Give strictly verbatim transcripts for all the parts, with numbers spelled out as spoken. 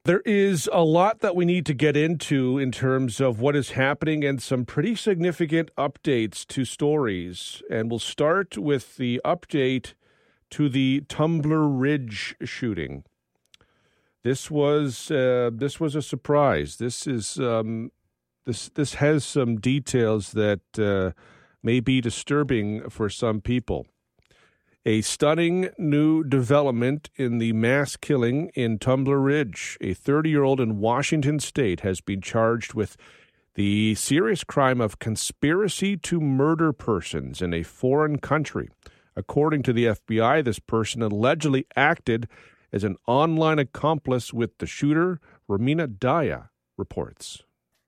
There is a lot that we need to get into in terms of what is happening and some pretty significant updates to stories. And we'll start with the update to the Tumbler Ridge shooting. This was uh, this was a surprise. This is um, this this has some details that uh, may be disturbing for some people. A stunning new development in the mass killing in Tumbler Ridge. A thirty-year-old in Washington state has been charged with the serious crime of conspiracy to murder persons in a foreign country. According to the F B I, this person allegedly acted as an online accomplice with the shooter. Romina Daya reports.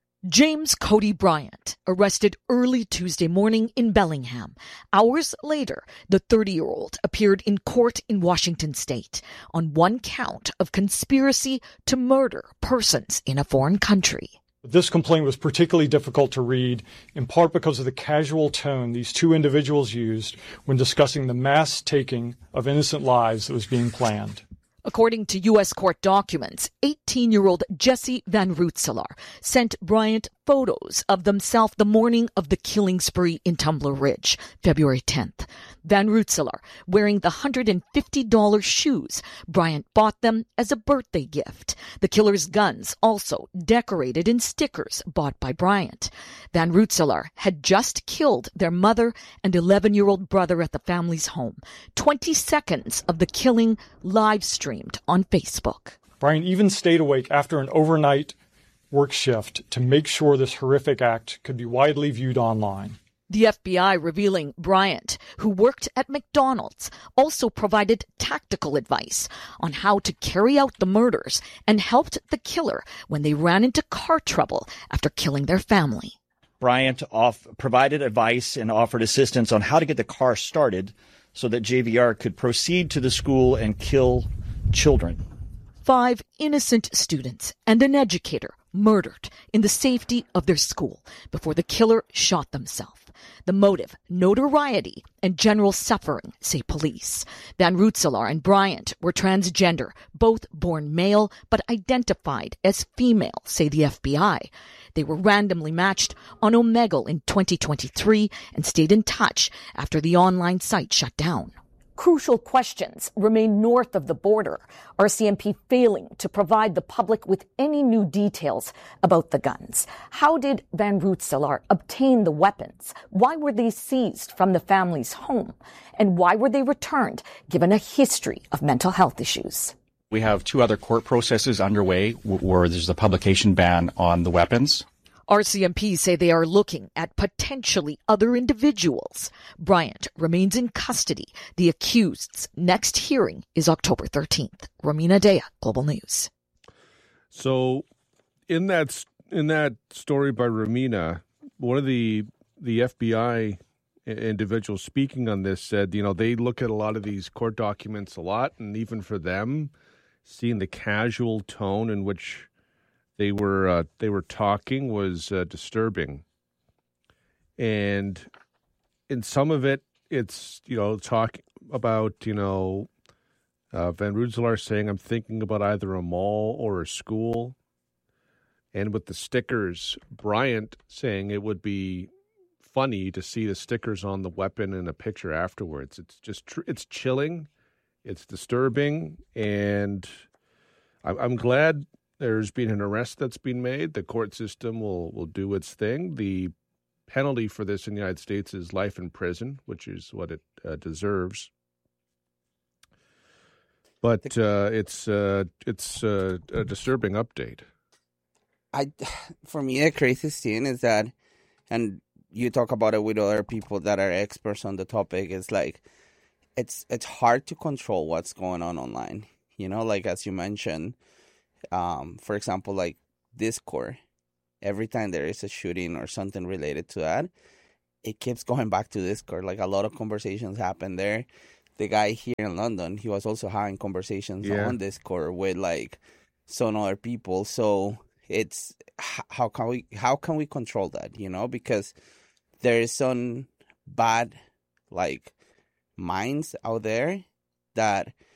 James Cody Bryant, arrested early Tuesday morning in Bellingham. Hours later, the thirty-year-old appeared in court in Washington state on one count of conspiracy to murder persons in a foreign country. This complaint was particularly difficult to read, in part because of the casual tone these two individuals used when discussing the mass taking of innocent lives that was being planned. According to U S court documents, eighteen-year-old Jesse Van Rootselaar sent Bryant photos of themselves the morning of the killing spree in Tumbler Ridge, February tenth. Van Rootselaar wearing the one hundred fifty dollars shoes. Bryant bought them as a birthday gift. The killer's guns also decorated in stickers bought by Bryant. Van Rootselaar had just killed their mother and eleven-year-old brother at the family's home. twenty seconds of the killing live streamed on Facebook. Bryant even stayed awake after an overnight work shift to make sure this horrific act could be widely viewed online. The F B I revealing Bryant, who worked at McDonald's, also provided tactical advice on how to carry out the murders and helped the killer when they ran into car trouble after killing their family. Bryant off provided advice and offered assistance on how to get the car started so that J V R could proceed to the school and kill children. Five innocent students and an educator murdered in the safety of their school before the killer shot themselves. The motive, notoriety and general suffering, say police. Van Rootselaar and Bryant were transgender, both born male but identified as female, say the F B I. They were randomly matched on Omegle in twenty twenty-three and stayed in touch after the online site shut down. Crucial questions remain north of the border. R C M P failing to provide the public with any new details about the guns. How did Van Rootselaar obtain the weapons? Why were they seized from the family's home? And why were they returned, given a history of mental health issues? We have two other court processes underway where there's a publication ban on the weapons. R C M P say they are looking at potentially other individuals. Bryant remains in custody. The accused's next hearing is October thirteenth. Romina Daya, Global News. So in that in that story by Romina, one of the the F B I individuals speaking on this said, you know, they look at a lot of these court documents a lot, and even for them, seeing the casual tone in which They were uh, they were talking was uh, disturbing, and in some of it, it's you know talking about you know uh, Van Rootselaar saying I'm thinking about either a mall or a school, and with the stickers, Bryant saying it would be funny to see the stickers on the weapon in a picture afterwards. It's just tr- it's chilling, it's disturbing, and I- I'm glad there's been an arrest that's been made. The court system will, will do its thing. The penalty for this in the United States is life in prison, which is what it uh, deserves. But uh, it's uh, it's uh, a disturbing update. I, for me, the craziest thing is that, and you talk about it with other people that are experts on the topic, is like, it's it's hard to control what's going on online. You know, like as you mentioned, Um, for example, like Discord, every time there is a shooting or something related to that, it keeps going back to Discord. Like a lot of conversations happen there. The guy here in London, he was also having conversations yeah. on Discord with like some other people. So it's how can we how can we control that? You know, because there is some bad like minds out there that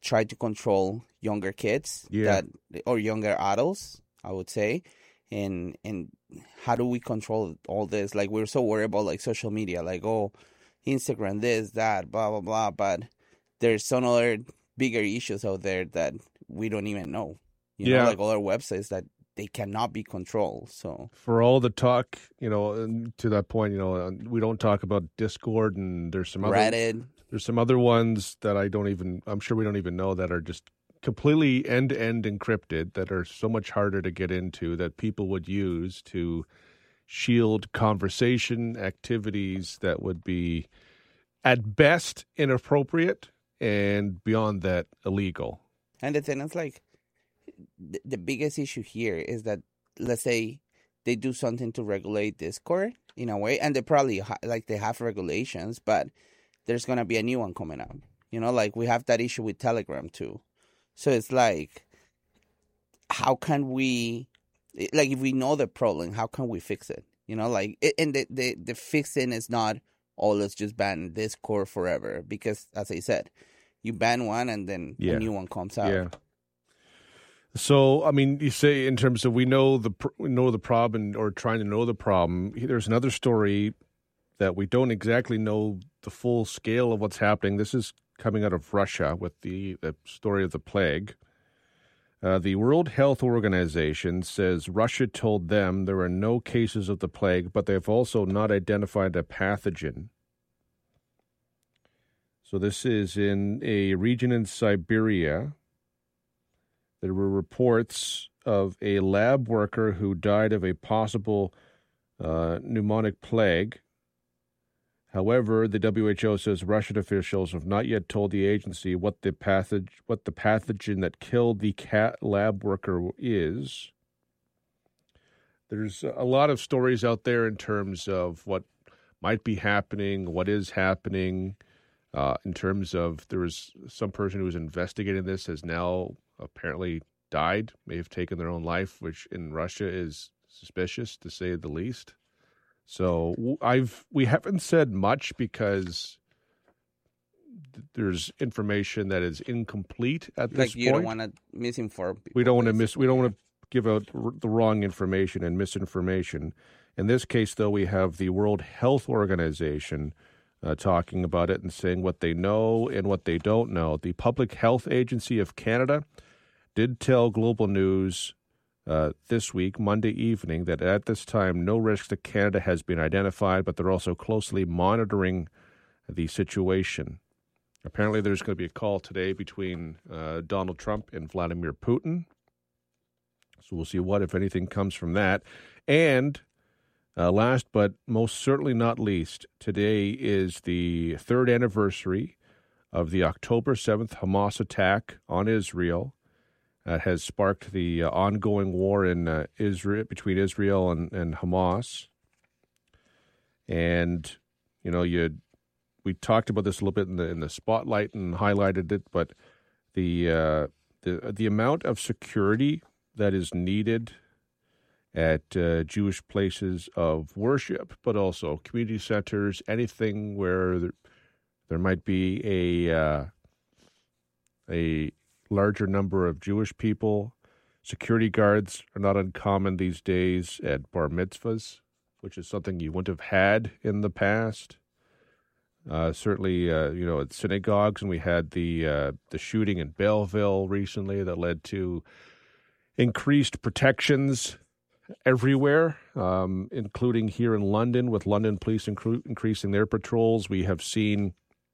try to control younger kids Yeah. that or younger adults, I would say. And and how do we control all this? Like, we're so worried about like social media, like, oh, Instagram, this, that, blah, blah, blah. But there's some other bigger issues out there that we don't even know. You Yeah. know, like other websites that they cannot be controlled. So For all the talk, you know, and to that point, you know, uh, we don't talk about Discord, and there's some other Reddit, there's some other ones that I don't even I'm sure we don't even know that are just completely end to end encrypted, that are so much harder to get into, that people would use to shield conversation activities that would be at best inappropriate and beyond that illegal. and the thing is, like, the, the biggest issue here is that, let's say they do something to regulate Discord in a way, and they probably ha- like they have regulations, but there's gonna be a new one coming up. You know, like we have that issue with Telegram too. So it's like, how can we, like, if we know the problem, how can we fix it? You know, like, it, and the, the the fixing is not, oh, let's just ban Discord forever, because as I said, you ban one and then Yeah. a new one comes out. Yeah. So, I mean, you say in terms of we know the pr- we know the problem, or trying to know the problem. There's another story that we don't exactly know the full scale of what's happening. This is coming out of Russia with the, the story of the plague. Uh, the World Health Organization says Russia told them there are no cases of the plague, but they've also not identified a pathogen. So this is in a region in Siberia. There were reports of a lab worker who died of a possible uh, pneumonic plague. However, the W H O says Russian officials have not yet told the agency what the pathog- what the pathogen that killed the cat lab worker is. There's a lot of stories out there in terms of what might be happening, what is happening. Uh, in terms of, there was some person who was investigating this has now apparently died, may have taken their own life, which in Russia is suspicious, to say the least. So I've we haven't said much because there's information that is incomplete at this Like, you point. don't want to misinform people. We don't want to miss. basically. We don't want to give out r- the wrong information and misinformation. In this case, though, we have the World Health Organization uh, talking about it and saying what they know and what they don't know. The Public Health Agency of Canada did tell Global News uh, this week, Monday evening, that at this time no risk to Canada has been identified, but they're also closely monitoring the situation. Apparently, there's going to be a call today between uh, Donald Trump and Vladimir Putin. So we'll see what, if anything, comes from that. And uh, last but most certainly not least, today is the third anniversary of the October seventh Hamas attack on Israel. That has sparked the uh, ongoing war in uh, Israel between Israel and, and Hamas. And you know, you we talked about this a little bit in the in the spotlight and highlighted it, but the uh, the the amount of security that is needed at uh, Jewish places of worship, but also community centers, anything where there, there might be a uh, a larger number of Jewish people. Security guards are not uncommon these days at bar mitzvahs, which is something you wouldn't have had in the past. Uh, certainly, uh, you know, at synagogues, and we had the uh, the shooting in Belleville recently that led to increased protections everywhere, um, including here in London, with London police incre- increasing their patrols. We have seen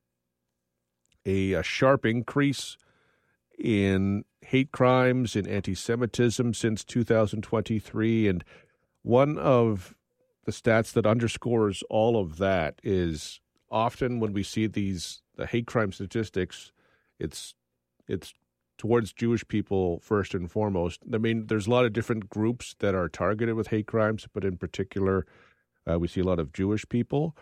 a, a sharp increase in hate crimes and anti-Semitism since two thousand twenty-three. And one of the stats that underscores all of that is often when we see these the hate crime statistics, it's it's towards Jewish people first and foremost. I mean, there's a lot of different groups that are targeted with hate crimes, but in particular, uh, we see a lot of Jewish people.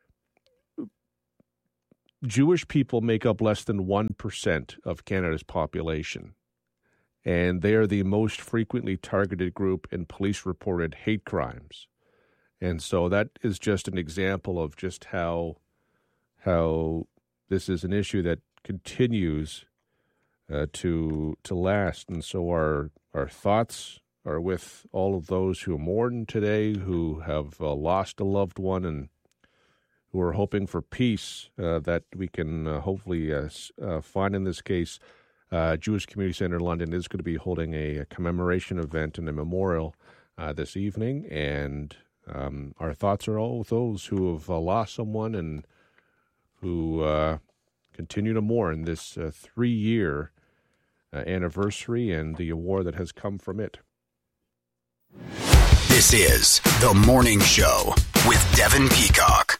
Jewish people make up less than one percent of Canada's population, and they are the most frequently targeted group in police-reported hate crimes. And so that is just an example of just how how this is an issue that continues uh, to to last. And so our our thoughts are with all of those who mourn today, who have uh, lost a loved one, and who are hoping for peace uh, that we can uh, hopefully uh, uh, find in this case. Uh, Jewish Community Center London is going to be holding a, a commemoration event and a memorial uh, this evening, and um, our thoughts are all with those who have uh, lost someone and who uh, continue to mourn this uh, three-year uh, anniversary and the war that has come from it. This is The Morning Show with Devin Peacock.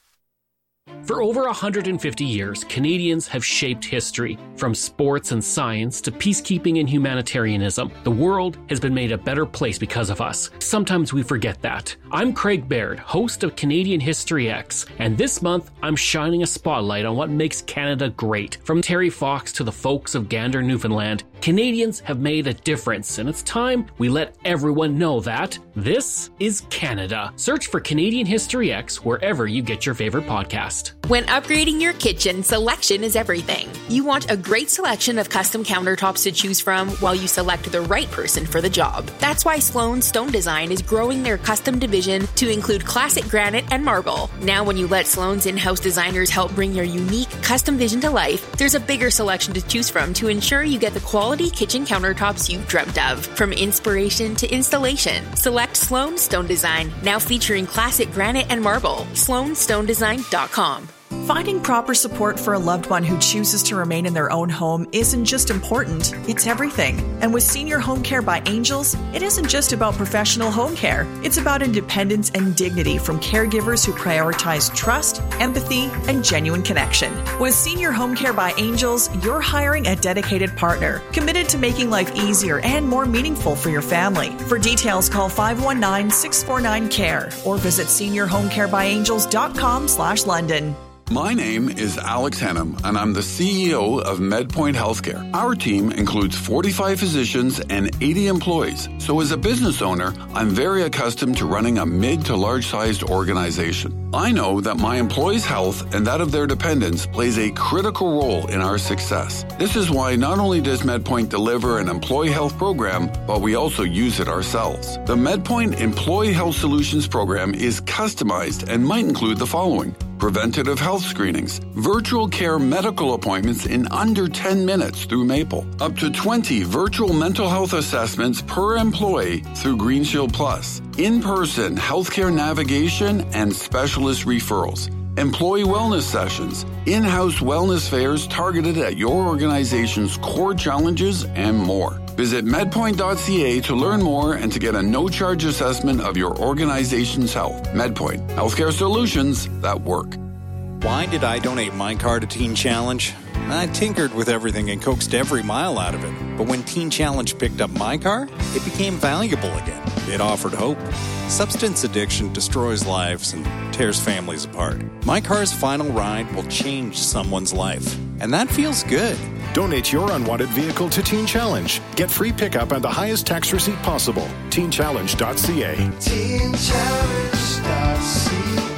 For over one hundred fifty years, Canadians have shaped history. From sports and science to peacekeeping and humanitarianism, the world has been made a better place because of us. Sometimes we forget that. I'm Craig Baird, host of Canadian History X, and this month I'm shining a spotlight on what makes Canada great. From Terry Fox to the folks of Gander, Newfoundland, Canadians have made a difference, and it's time we let everyone know that this is Canada. Search for Canadian History X wherever you get your favorite podcast. When upgrading your kitchen, selection is everything. You want a great selection of custom countertops to choose from while you select the right person for the job. That's why Sloan Stone Design is growing their custom division to include classic granite and marble. Now when you let Sloan's in-house designers help bring your unique custom vision to life, there's a bigger selection to choose from to ensure you get the quality kitchen countertops you've dreamt of. From inspiration to installation, select Sloan Stone Design, now featuring classic granite and marble. sloan stone design dot com. Finding proper support for a loved one who chooses to remain in their own home isn't just important, it's everything. And with Senior Home Care by Angels, it isn't just about professional home care. It's about independence and dignity from caregivers who prioritize trust, empathy, and genuine connection. With Senior Home Care by Angels, you're hiring a dedicated partner, committed to making life easier and more meaningful for your family. For details, call five one nine, six four nine, C A R E or visit senior home care by angels dot com slash London. My name is Alex Hennum, and I'm the C E O of MedPoint Healthcare. Our team includes forty-five physicians and eighty employees. So as a business owner, I'm very accustomed to running a mid to large-sized organization. I know that my employees' health and that of their dependents plays a critical role in our success. This is why not only does MedPoint deliver an employee health program, but we also use it ourselves. The MedPoint Employee Health Solutions program is customized and might include the following: preventative health screenings, virtual care medical appointments in under ten minutes through Maple, up to twenty virtual mental health assessments per employee through Green Shield Plus, in-person healthcare navigation and specialist referrals, employee wellness sessions, in-house wellness fairs targeted at your organization's core challenges, and more. Visit medpoint dot c a to learn more and to get a no-charge assessment of your organization's health. MedPoint, healthcare solutions that work. Why did I donate my car to Teen Challenge? I tinkered with everything and coaxed every mile out of it. But when Teen Challenge picked up my car, it became valuable again. It offered hope. Substance addiction destroys lives and tears families apart. My car's final ride will change someone's life. And that feels good. Donate your unwanted vehicle to Teen Challenge. Get free pickup and the highest tax receipt possible. teen challenge dot c a. teen challenge dot c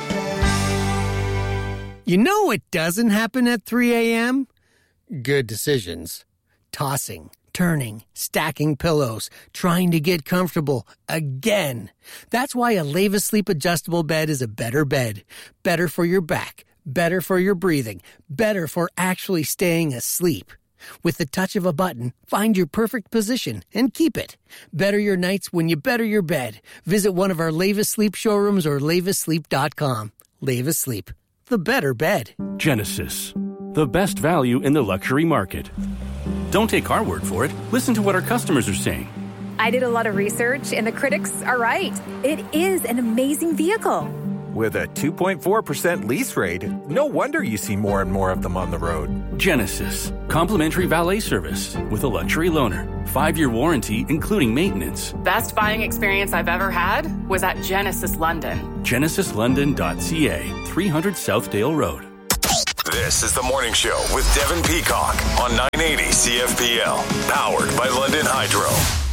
a. You know what doesn't happen at three a.m.? Good decisions. Tossing, turning, stacking pillows, trying to get comfortable again. That's why a Leva Sleep adjustable bed is a better bed. Better for your back, better for your breathing, better for actually staying asleep. With the touch of a button, find your perfect position and keep it. Better your nights when you better your bed. Visit one of our Leva Sleep showrooms or leva sleep dot com. Leva Sleep, the better bed. Genesis, the best value in the luxury market. Don't take our word for it. Listen to what our customers are saying. I did a lot of research, and the critics are right. It is an amazing vehicle. With a two point four percent lease rate, no wonder you see more and more of them on the road. Genesis, complimentary valet service with a luxury loaner. Five-year warranty, including maintenance. Best buying experience I've ever had was at Genesis London. genesis london dot c a, three hundred Southdale Road. This is The Morning Show with Devin Peacock on nine eighty C F P L, powered by London Hydro.